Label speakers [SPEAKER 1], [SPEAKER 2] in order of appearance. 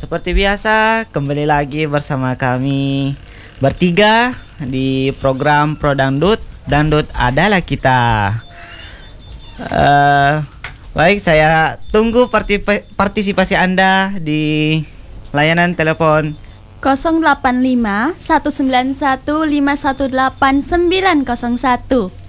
[SPEAKER 1] seperti biasa kembali lagi bersama kami bertiga di program Pro Dangdut. Dangdut adalah kita. Baik, saya tunggu partisipasi Anda di layanan telepon
[SPEAKER 2] 085 191 518 901.